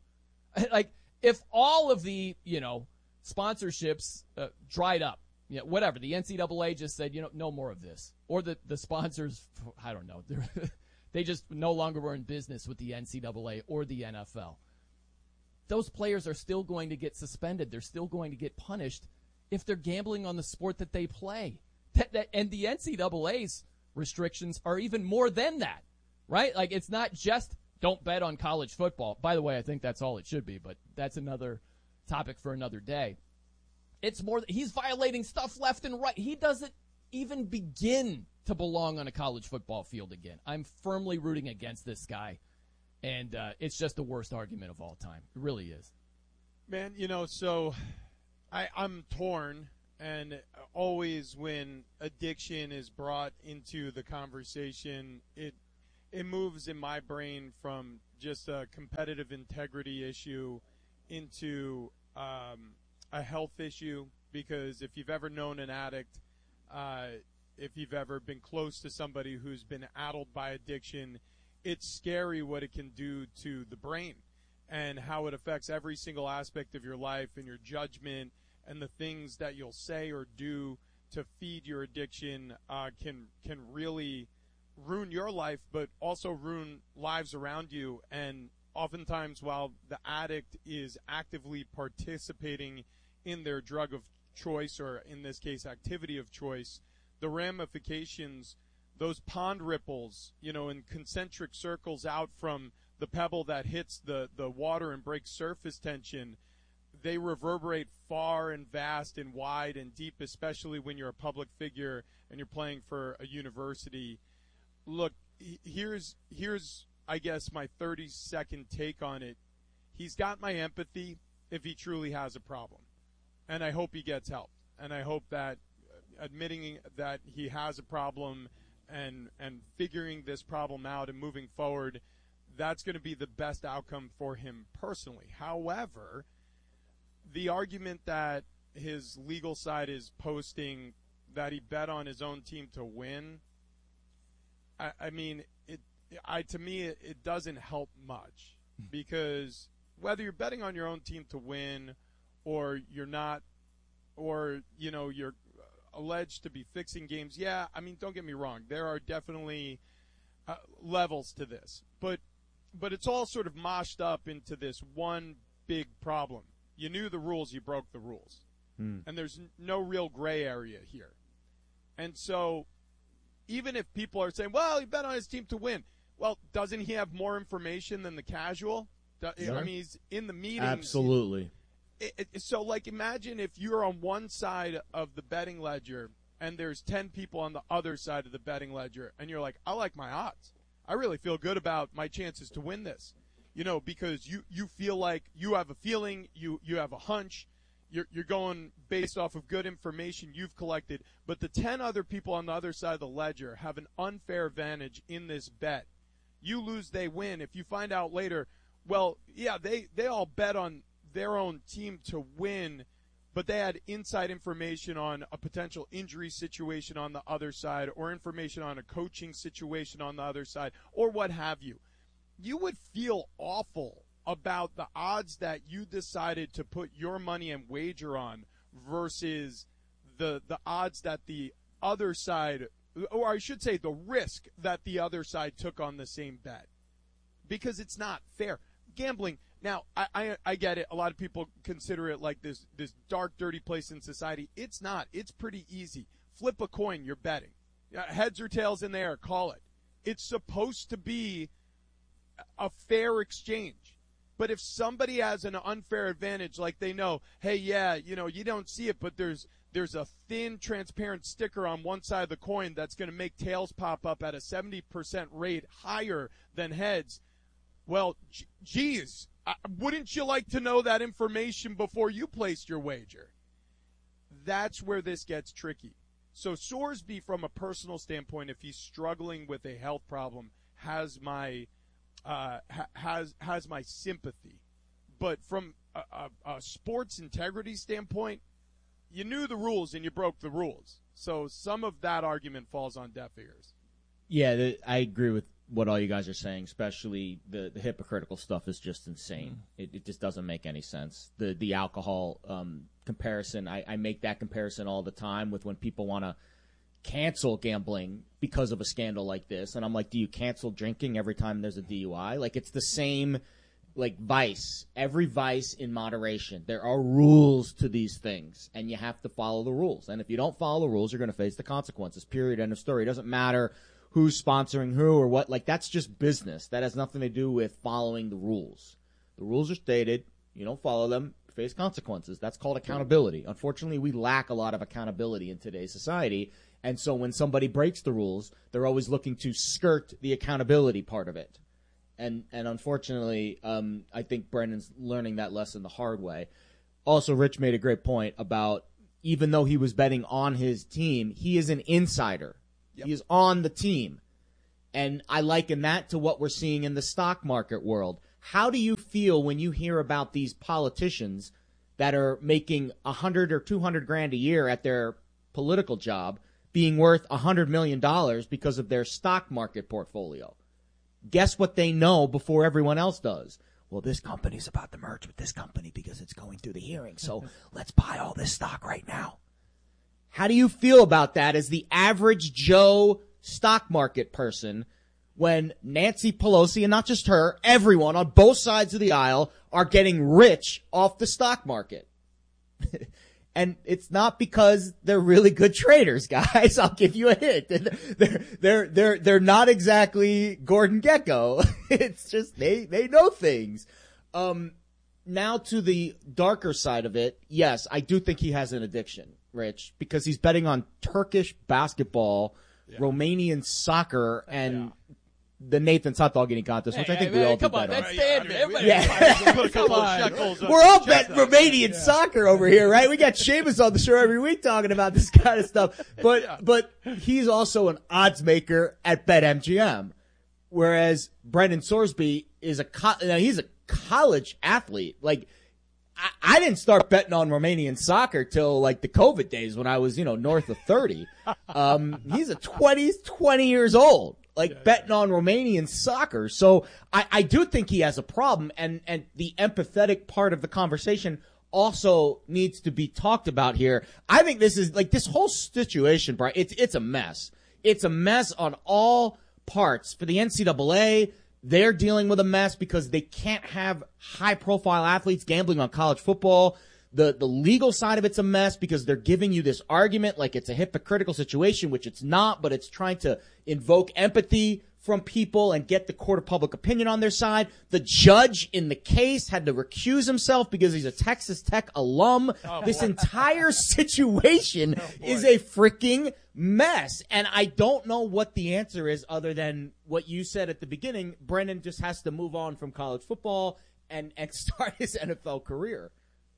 If all of the, sponsorships dried up, whatever, the NCAA just said, no more of this. Or the sponsors, I don't know, they just no longer were in business with the NCAA or the NFL. Those players are still going to get suspended. They're still going to get punished. if they're gambling on the sport that they play. And the NCAA's restrictions are even more than that, right? Like, it's not just don't bet on college football. By the way, I think that's all it should be, but that's another topic for another day. It's more that he's violating stuff left and right. He doesn't even begin to belong on a college football field again. I'm firmly rooting against this guy, and it's just the worst argument of all time. It really is. Man, so I'm torn, and always when addiction is brought into the conversation, it moves in my brain from just a competitive integrity issue into a health issue, because if you've ever known an addict, if you've ever been close to somebody who's been addled by addiction, it's scary what it can do to the brain and how it affects every single aspect of your life and your judgment, and the things that you'll say or do to feed your addiction can really ruin your life, but also ruin lives around you. And oftentimes, while the addict is actively participating in their drug of choice, or in this case, activity of choice, the ramifications, those pond ripples, in concentric circles out from the pebble that hits the water and breaks surface tension, they reverberate far and vast and wide and deep, especially when you're a public figure and you're playing for a university. Look, here's I guess my 30-second take on it. He's got my empathy if he truly has a problem, and I hope he gets help. And I hope that admitting that he has a problem and figuring this problem out and moving forward, that's going to be the best outcome for him personally. However, the argument that his legal side is posting that he bet on his own team to win, I mean, to me, it doesn't help much, because whether you're betting on your own team to win or you're not, or, you're alleged to be fixing games, yeah, I mean, don't get me wrong. There are definitely levels to this. But it's all sort of moshed up into this one big problem. You knew the rules, you broke the rules. And there's no real gray area here. And so even if people are saying, well, he bet on his team to win, well, doesn't he have more information than the casual? Sure. I mean, he's in the meetings. Absolutely. So, like, imagine if you're on one side of the betting ledger and there's 10 people on the other side of the betting ledger, and you're like, I like my odds. I really feel good about my chances to win this, because you feel like you have a feeling, you have a hunch, you're going based off of good information you've collected, but the 10 other people on the other side of the ledger have an unfair advantage in this bet. You lose, they win. If you find out later, well, yeah, they all bet on their own team to win, but they had inside information on a potential injury situation on the other side, or information on a coaching situation on the other side, or what have you. You would feel awful about the odds that you decided to put your money and wager on versus the odds that the other side, or I should say the risk that the other side took on the same bet. Because it's not fair. Gambling, now, I get it. A lot of people consider it like this dark, dirty place in society. It's not. It's pretty easy. Flip a coin, you're betting. Heads or tails in the air, call it. It's supposed to be a fair exchange. But if somebody has an unfair advantage, like they know, hey, yeah, you don't see it, but there's a thin, transparent sticker on one side of the coin that's going to make tails pop up at a 70% rate higher than heads. Well, geez, wouldn't you like to know that information before you placed your wager? That's where this gets tricky. So Sorsby, from a personal standpoint, if he's struggling with a health problem, has my sympathy. But from a sports integrity standpoint, you knew the rules and you broke the rules. So some of that argument falls on deaf ears. Yeah, I agree with what all you guys are saying, especially the hypocritical stuff is just insane. It just doesn't make any sense. The alcohol comparison, I make that comparison all the time with when people want to cancel gambling because of a scandal like this. And I'm like, do you cancel drinking every time there's a DUI? Like, it's the same like vice, every vice in moderation. There are rules to these things, and you have to follow the rules. And if you don't follow the rules, you're going to face the consequences, period, end of story. It doesn't matter who's sponsoring who or what. Like, that's just business. That has nothing to do with following the rules. The rules are stated. You don't follow them, face consequences. That's called accountability. Unfortunately, we lack a lot of accountability in today's society. And so when somebody breaks the rules, they're always looking to skirt the accountability part of it. And unfortunately, I think Brendan's learning that lesson the hard way. Also, Rich made a great point about even though he was betting on his team, he is an insider. Yep. He is on the team. And I liken that to what we're seeing in the stock market world. How do you feel when you hear about these politicians that are making $100 or $200 grand a year at their political job being worth $100 million because of their stock market portfolio? Guess what they know before everyone else does? Well, this company's about to merge with this company because it's going through the hearing. So let's buy all this stock right now. How do you feel about that as the average Joe stock market person when Nancy Pelosi, and not just her, everyone on both sides of the aisle are getting rich off the stock market? And it's not because they're really good traders, guys. I'll give you a hint. They're not exactly Gordon Gekko. It's just they know things. Now to the darker side of it. Yes, I do think he has an addiction, Rich, because he's betting on Turkish basketball, Romanian soccer, and the Nathan's hot dog eating contest, which I think we all do bet on. That's standard. Come on. We're all betting Romanian soccer over here, right? We got Seamus on the show every week talking about this kind of stuff. But he's also an odds maker at BetMGM, whereas Brendan Sorsby is he's a college athlete. Like, I didn't start betting on Romanian soccer till like the COVID days when I was, north of 30. He's 20 years old. Betting on Romanian soccer. So I do think he has a problem, and the empathetic part of the conversation also needs to be talked about here. I think this is this whole situation, Brian, it's a mess. It's a mess on all parts. For the NCAA, they're dealing with a mess because they can't have high profile athletes gambling on college football. The legal side of it's a mess because they're giving you this argument like it's a hypocritical situation, which it's not, but it's trying to invoke empathy from people and get the court of public opinion on their side. The judge in the case had to recuse himself because he's a Texas Tech alum. This entire situation is a freaking mess. And I don't know what the answer is other than what you said at the beginning. Brendan just has to move on from college football and start his NFL career.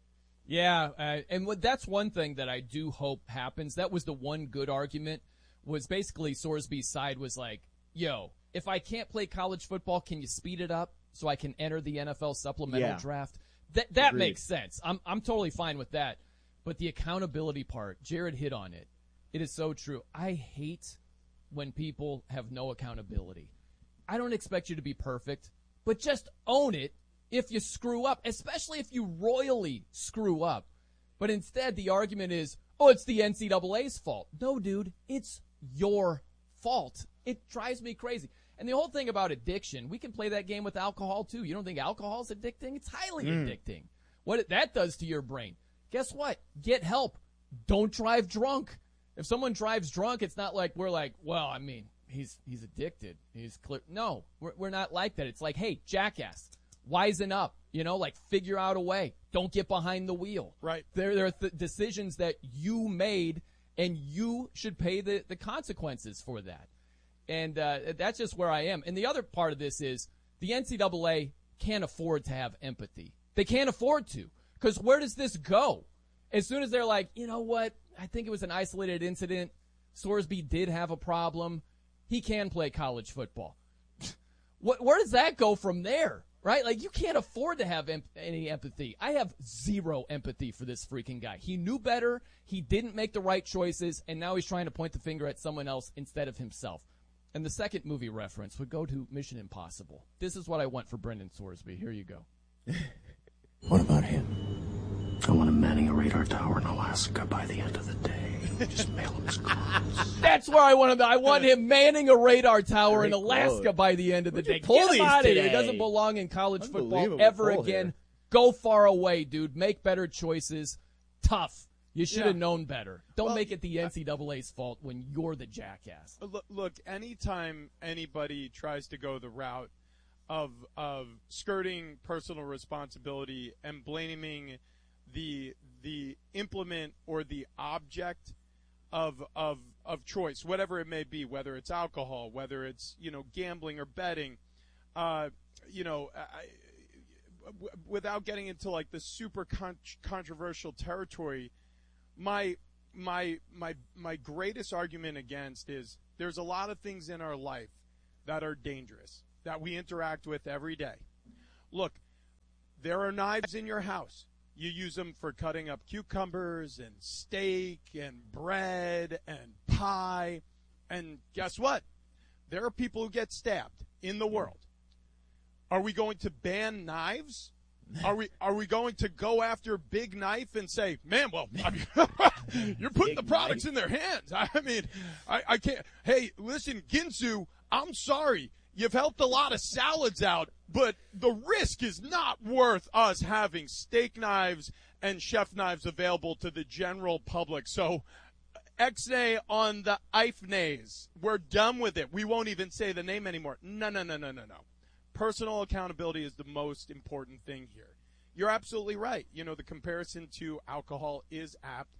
Yeah, and that's one thing that I do hope happens. That was the one good argument, was basically Sorsby's side was like, yo, if I can't play college football, can you speed it up so I can enter the NFL supplemental draft? That makes sense. I'm totally fine with that. But the accountability part, Jared hit on it. It is so true. I hate when people have no accountability. I don't expect you to be perfect, but just own it. If you screw up, especially if you royally screw up. But instead, the argument is, it's the NCAA's fault. No, dude, it's your fault. It drives me crazy. And the whole thing about addiction, we can play that game with alcohol, too. You don't think alcohol's addicting? It's highly addicting. What that does to your brain. Guess what? Get help. Don't drive drunk. If someone drives drunk, it's not like we're like, he's addicted. He's clear. No, we're not like that. It's like, hey, jackass. Wisen up, figure out a way. Don't get behind the wheel. Right. There are decisions that you made, and you should pay the consequences for that. And that's just where I am. And the other part of this is the NCAA can't afford to have empathy. They can't afford to, because where does this go? As soon as they're like, you know what, I think it was an isolated incident. Sorsby did have a problem. He can play college football. Where does that go from there? Right? Like, you can't afford to have any empathy. I have zero empathy for this freaking guy. He knew better. He didn't make the right choices, and now he's trying to point the finger at someone else instead of himself. And the second movie reference would go to Mission Impossible. This is what I want for Brendan Sorsby. Here you go. What about him? I want him manning a radar tower in Alaska by the end of the day. Just mail him his clothes. That's where I want him. I want him manning a radar tower in Alaska by the end of the day. Get him out of here. He doesn't belong in college football ever again. Here. Go far away, dude. Make better choices. Tough. You should have known better. Don't make it the NCAA's fault when you're the jackass. Look, anytime anybody tries to go the route of skirting personal responsibility and blaming the implement or the object of choice, whatever it may be, whether it's alcohol, whether it's gambling or betting, without getting into like the super controversial territory, my greatest argument against is there's a lot of things in our life that are dangerous that we interact with every day. Look, there are knives in your house. You use them for cutting up cucumbers and steak and bread and pie. And guess what? There are people who get stabbed in the world. Are we going to ban knives? Are we going to go after Big Knife and say, man, well, I mean, you're putting the products in their hands. I mean, I can't. Hey, listen, Ginsu, I'm sorry. You've helped a lot of salads out, but the risk is not worth us having steak knives and chef knives available to the general public. So, X-nay on the Ifnays. We're done with it. We won't even say the name anymore. No. Personal accountability is the most important thing here. You're absolutely right. The comparison to alcohol is apt.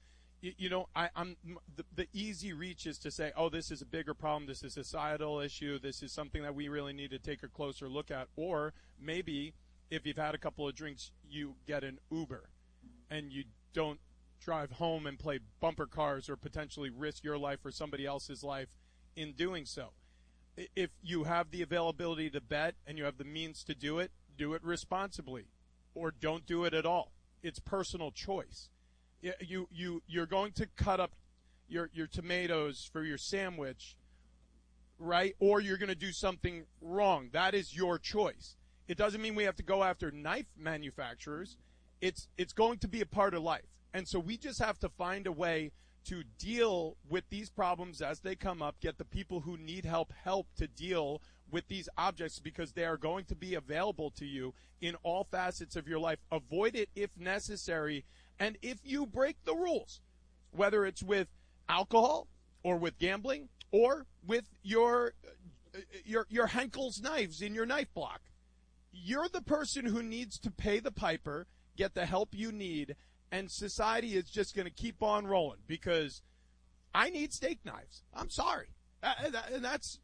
The easy reach is to say, oh, this is a bigger problem. This is a societal issue. This is something that we really need to take a closer look at. Or maybe if you've had a couple of drinks, you get an Uber and you don't drive home and play bumper cars or potentially risk your life or somebody else's life in doing so. If you have the availability to bet and you have the means to do it responsibly, or don't do it at all. It's personal choice. You're going to cut up your tomatoes for your sandwich, right? Or you're going to do something wrong. That is your choice. It doesn't mean we have to go after knife manufacturers. It's going to be a part of life. And so we just have to find a way to deal with these problems as they come up, get the people who need help to deal with these objects because they are going to be available to you in all facets of your life. Avoid it if necessary. And if you break the rules, whether it's with alcohol or with gambling or with your Henkel's knives in your knife block, you're the person who needs to pay the piper, get the help you need, and society is just going to keep on rolling because I need steak knives. I'm sorry. And that's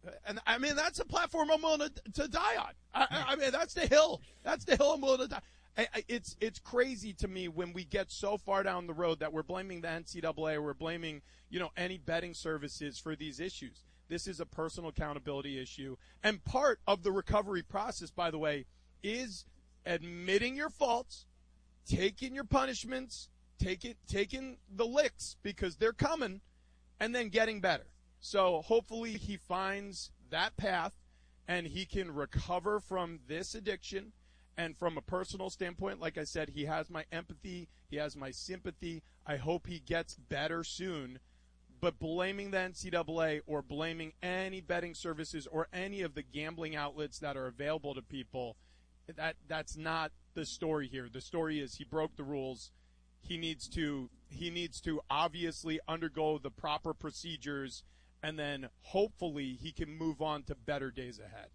a platform I'm willing to die on. I mean, that's the hill. That's the hill I'm willing to die. It's crazy to me when we get so far down the road that we're blaming the NCAA or we're blaming, any betting services for these issues. This is a personal accountability issue. And part of the recovery process, by the way, is admitting your faults, taking your punishments, taking the licks because they're coming, and then getting better. So hopefully he finds that path and he can recover from this addiction. And from a personal standpoint, like I said, he has my empathy. He has my sympathy. I hope he gets better soon. But blaming the NCAA or blaming any betting services or any of the gambling outlets that are available to people, that's not the story here. The story is he broke the rules. He needs to obviously undergo the proper procedures, and then hopefully he can move on to better days ahead.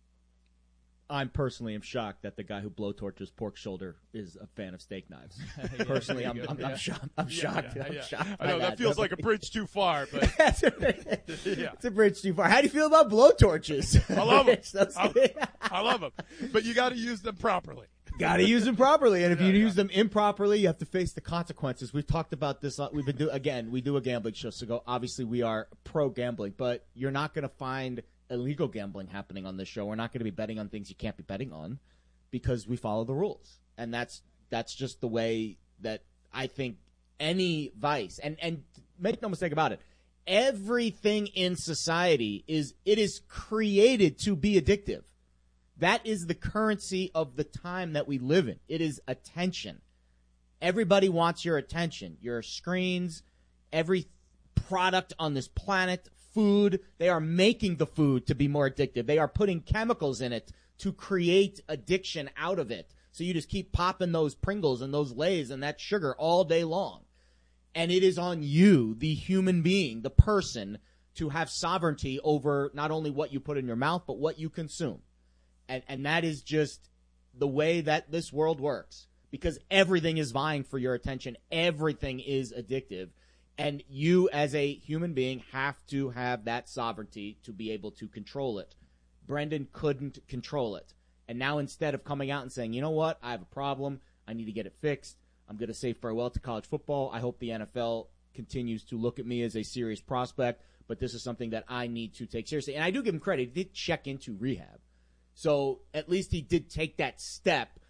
I'm personally am shocked that the guy who blowtorches pork shoulder is a fan of steak knives. Personally, I'm shocked. I'm shocked. I know that feels like a bridge too far, but it's a bridge too far. How do you feel about blowtorches? I love them. I love them, but you got to use them properly. Got to use them properly, and if you use them improperly, you have to face the consequences. We've talked about this. We do a gambling show, so obviously we are pro gambling, but you're not going to find illegal gambling happening on this show. We're not going to be betting on things you can't be betting on because we follow the rules, and that's just the way that I think any vice and make no mistake about it. Everything in society is created to be addictive. That is the currency of the time that we live in. It is attention. Everybody wants your attention. Your screens, every product on this planet, food. They are making the food to be more addictive. They are putting chemicals in it to create addiction out of it. So you just keep popping those Pringles and those Lay's and that sugar all day long. And it is on you, the human being, the person, to have sovereignty over not only what you put in your mouth, but what you consume. And that is just the way that this world works. Because everything is vying for your attention. Everything is addictive. And you, as a human being, have to have that sovereignty to be able to control it. Brendan couldn't control it. And now instead of coming out and saying, you know what, I have a problem, I need to get it fixed, I'm going to say farewell to college football. I hope the NFL continues to look at me as a serious prospect, but this is something that I need to take seriously. And I do give him credit. He did check into rehab. So at least he did take that step